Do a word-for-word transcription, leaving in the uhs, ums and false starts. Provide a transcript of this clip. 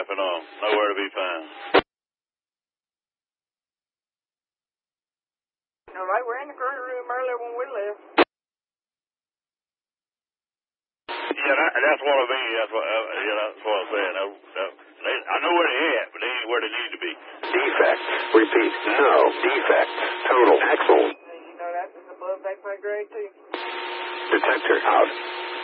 and uh, nowhere to be found. All right, we're in the crew room earlier when we left. Yeah, that, that's what I mean. That's what, uh, yeah, that's what I'm saying. Uh, uh, they, I know where they at, but they ain't where they need to be. Defect. Repeat. No. Defect. Total. Axle. You know that is above backpack grade too. Detector out.